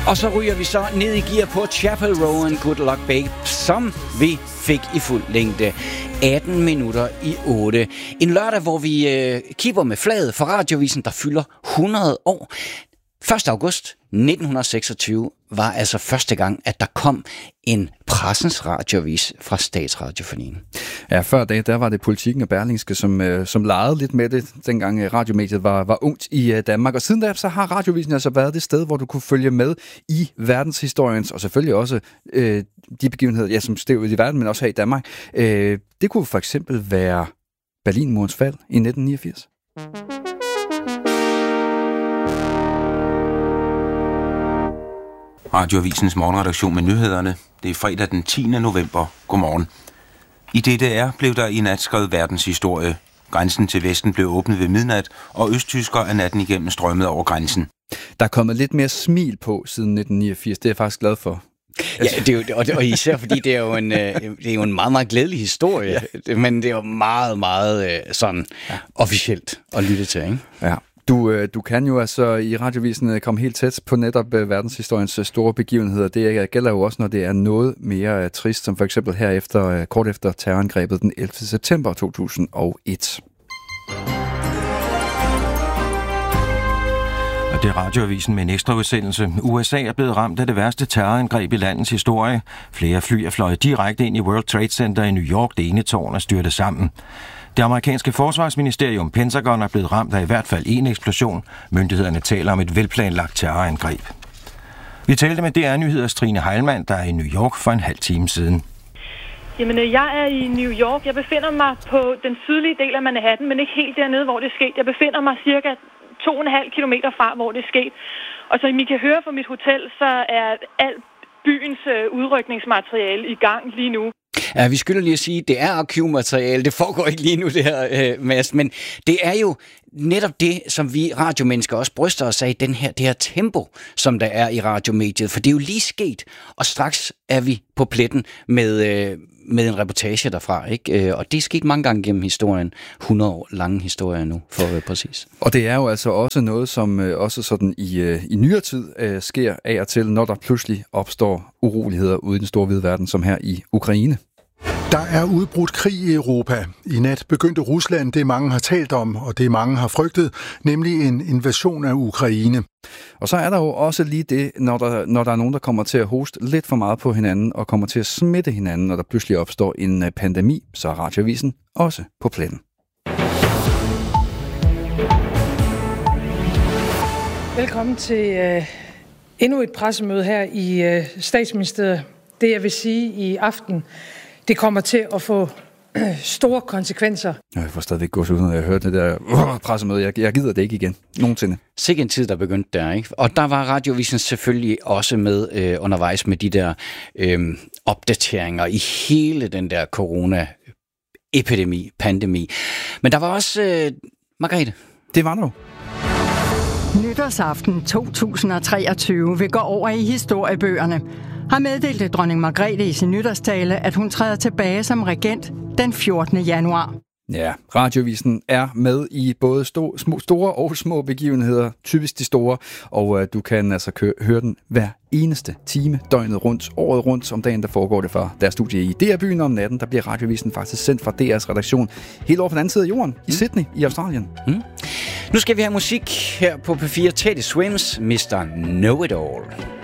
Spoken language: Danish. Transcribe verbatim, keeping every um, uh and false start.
Og så ryger vi så ned i gear på Chapel Row and Good Luck Babe, som vi fik i fuld længde. atten minutter i otte. En lørdag, hvor vi øh, kipper med flaget for Radioavisen, der fylder hundrede år. første august nitten seksogtyve var altså første gang, at der kom en pressens radioavis fra Statsradiofonien. Ja, før det, der var det Politikken og Berlingske, som, øh, som legede lidt med det, dengang radiomediet var, var ungt i øh, Danmark. Og siden da, så har Radioavisen altså været det sted, hvor du kunne følge med i verdenshistoriens, og selvfølgelig også øh, de begivenheder, ja, som stod ud i verden, men også her i Danmark. Øh, det kunne for eksempel være Berlinmurens fald i nitten niogfirs. Radioavisens morgenredaktion med nyhederne. Det er fredag den tiende november. Godmorgen. I D D R blev der i nat skrevet verdenshistorie. Grænsen til Vesten blev åbnet ved midnat, og østtyskere er natten igennem strømmet over grænsen. Der er kommet lidt mere smil på siden nitten niogfirs. Det er jeg faktisk glad for. Ja, det er jo, og, og især fordi det er jo en, det er jo en meget, meget glædelig historie. Ja. Men det er jo meget, meget sådan ja. officielt at lytte til, ikke? Ja. Du, du kan jo altså i Radioavisen komme helt tæt på netop verdenshistoriens store begivenheder. Det gælder jo også, når det er noget mere trist, som for eksempel her efter, kort efter terrorangrebet den ellevte september to tusind og et. Og det er Radioavisen med en ekstra udsendelse. U S A er blevet ramt af det værste terrorangreb i landets historie. Flere fly er fløjet direkte ind i World Trade Center i New York. Det ene tårn er styrtet sammen. Det amerikanske forsvarsministerium Pentagon er blevet ramt af i hvert fald en eksplosion. Myndighederne taler om et velplanlagt terrorangreb. Vi talte med D R-nyheders Trine Heilmann, der er i New York for en halv time siden. Jamen, jeg er i New York. Jeg befinder mig på den sydlige del af Manhattan, men ikke helt dernede, hvor det er sket. Jeg befinder mig cirka to og en halv kilometer fra, hvor det er sket. Og som I kan høre fra mit hotel, så er alt byens udrykningsmateriale i gang lige nu. Ja, vi skylder lige at sige, at det er arkivmateriale. Det foregår ikke lige nu, det her, øh, Mads. Men det er jo netop det, som vi radiomennesker også bryster os af, den her, det her tempo, som der er i radiomediet. For det er jo lige sket, og straks er vi på pletten med, øh, med en reportage derfra. Ikke? Og det er sket mange gange gennem historien. hundrede år lange historier nu, for at være præcis. Og det er jo altså også noget, som øh, også sådan i, øh, i nyere tid øh, sker af og til, når der pludselig opstår uroligheder ude i den store hvide verden, som her i Ukraine. Der er udbrudt krig i Europa. I nat begyndte Rusland det, mange har talt om, og det, mange har frygtet, nemlig en invasion af Ukraine. Og så er der jo også lige det, når der, når der er nogen, der kommer til at hoste lidt for meget på hinanden, og kommer til at smitte hinanden, når der pludselig opstår en pandemi, så er Radioavisen også på pletten. Velkommen til øh, endnu et pressemøde her i øh, Statsministeriet. Det jeg vil sige i aften, det kommer til at få øh, store konsekvenser. Jeg får stadigvæk gås ud, når jeg hørte det der uh, pressemøde. Jeg, jeg gider det ikke igen. Nogensinde. Sikke en tid, der begyndte der, ikke? Og der var Radioavisen selvfølgelig også med øh, undervejs med de der øh, opdateringer i hele den der corona-epidemi, pandemi. Men der var også øh, Margrethe. Det var der jo. Nytårsaften to tusind og treogtyve vil gå over i historiebøgerne. Har meddelt dronning Margrethe i sin nytårstale, at hun træder tilbage som regent den fjortende januar. Ja, Radioavisen er med i både sto- små, store og små begivenheder, typisk de store, og uh, du kan altså kø- høre den hver eneste time, døgnet rundt, året rundt. Om dagen, der foregår det fra deres studie i D R-byen, om natten, der bliver Radioavisen faktisk sendt fra D R's redaktion helt over på den anden side af jorden, i Sydney i Australien. Mm. Nu skal vi have musik her på P fire. Teddy Swims, mister Know It All.